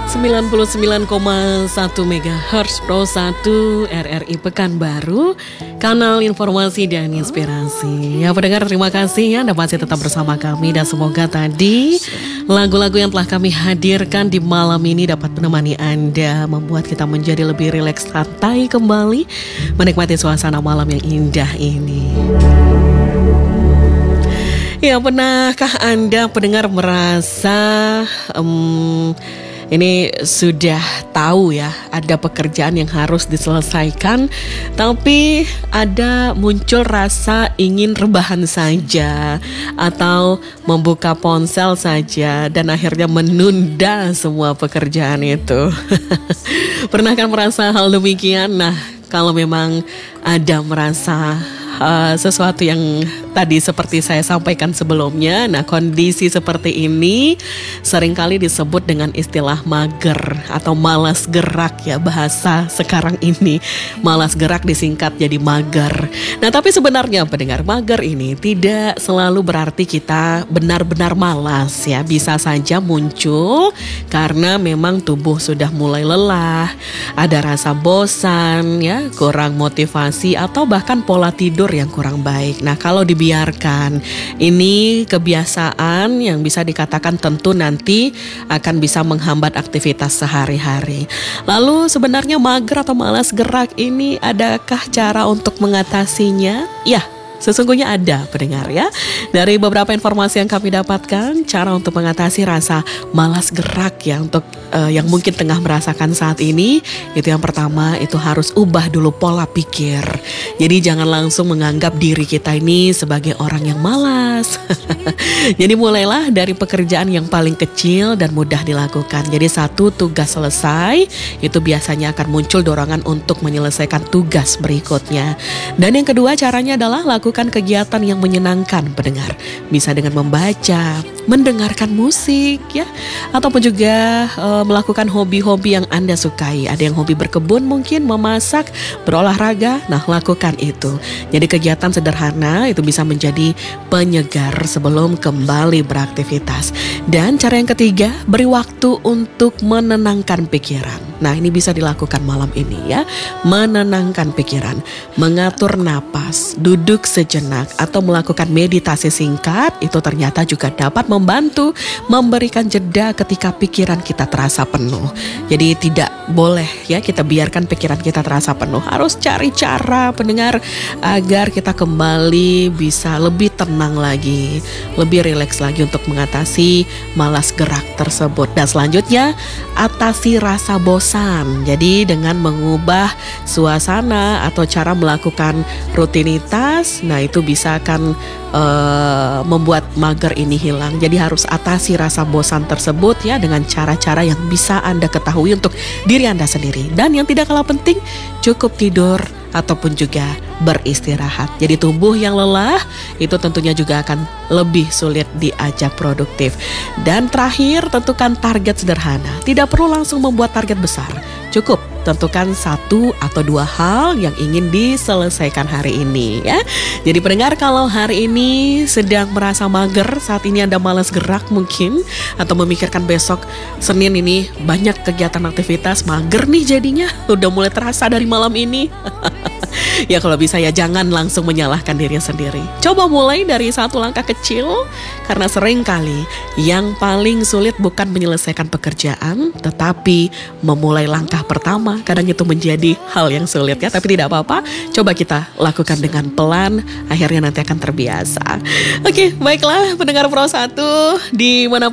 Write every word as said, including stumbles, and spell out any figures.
sembilan puluh sembilan koma satu megahertz Pro satu R R I Pekanbaru, kanal informasi dan inspirasi. Ya pendengar, terima kasih ya Anda masih tetap bersama kami, dan semoga tadi lagu-lagu yang telah kami hadirkan di malam ini dapat menemani Anda, membuat kita menjadi lebih rileks, santai kembali menikmati suasana malam yang indah ini. Ya, pernahkah Anda pendengar merasa um, ini sudah tahu ya, ada pekerjaan yang harus diselesaikan, tapi ada muncul rasa ingin rebahan saja atau membuka ponsel saja, dan akhirnya menunda semua pekerjaan itu. Pernahkah merasa hal demikian? Nah, kalau memang ada merasa Uh, sesuatu yang tadi seperti saya sampaikan sebelumnya, nah kondisi seperti ini seringkali disebut dengan istilah mager atau malas gerak ya, bahasa sekarang ini. Malas gerak disingkat jadi mager. Nah tapi sebenarnya pendengar, mager ini tidak selalu berarti kita benar-benar malas ya. Bisa saja muncul karena memang tubuh sudah mulai lelah, ada rasa bosan ya, kurang motivasi, atau bahkan pola tidur yang kurang baik. Nah kalau dibiarkan, ini kebiasaan yang bisa dikatakan tentu nanti akan bisa menghambat aktivitas sehari-hari. Lalu sebenarnya mager atau malas gerak ini, adakah cara untuk mengatasinya? Ya, sesungguhnya ada pendengar ya. Dari beberapa informasi yang kami dapatkan, cara untuk mengatasi rasa malas gerak ya, untuk uh, yang mungkin tengah merasakan saat ini, itu yang pertama itu harus ubah dulu pola pikir. Jadi jangan langsung menganggap diri kita ini sebagai orang yang malas. Jadi mulailah dari pekerjaan yang paling kecil dan mudah dilakukan. Jadi satu tugas selesai, itu biasanya akan muncul dorongan untuk menyelesaikan tugas berikutnya. Dan yang kedua caranya adalah lakukan kegiatan yang menyenangkan pendengar. Bisa dengan membaca, mendengarkan musik ya, ataupun juga e, melakukan hobi-hobi yang Anda sukai. Ada yang hobi berkebun mungkin, memasak, berolahraga. Nah lakukan itu. Jadi kegiatan sederhana itu bisa menjadi penyegar sebelum kembali beraktivitas. Dan cara yang ketiga, beri waktu untuk menenangkan pikiran. Nah ini bisa dilakukan malam ini ya. Menenangkan pikiran, mengatur napas, duduk sejenak, atau melakukan meditasi singkat, itu ternyata juga dapat membantu memberikan jeda ketika pikiran kita terasa penuh. Jadi tidak boleh ya kita biarkan pikiran kita terasa penuh. Harus cari cara pendengar agar kita kembali bisa lebih tenang lagi, lebih rileks lagi untuk mengatasi malas gerak tersebut. Dan selanjutnya, atasi rasa bosan. Jadi dengan mengubah suasana atau cara melakukan rutinitas, nah itu bisa akan uh, membuat mager ini hilang. Jadi harus atasi rasa bosan tersebut ya dengan cara-cara yang bisa Anda ketahui untuk diri Anda sendiri. Dan yang tidak kalah penting, cukup tidur ataupun juga beristirahat. Jadi tubuh yang lelah itu tentunya juga akan lebih sulit diajak produktif. Dan terakhir, tentukan target sederhana. Tidak perlu langsung membuat target besar. Cukup tentukan satu atau dua hal yang ingin diselesaikan hari ini ya. Jadi pendengar, kalau hari ini sedang merasa mager, saat ini Anda malas gerak mungkin, atau memikirkan besok Senin ini banyak kegiatan aktivitas, mager nih jadinya, udah mulai terasa dari malam ini. Ya kalau bisa ya jangan langsung menyalahkan diri sendiri. Coba mulai dari satu langkah kecil, karena sering kali yang paling sulit bukan menyelesaikan pekerjaan, tetapi memulai langkah pertama. Kadang itu menjadi hal yang sulit ya, tapi tidak apa-apa. Coba kita lakukan dengan pelan, akhirnya nanti akan terbiasa. Oke, baiklah pendengar Pro satu, dimanapun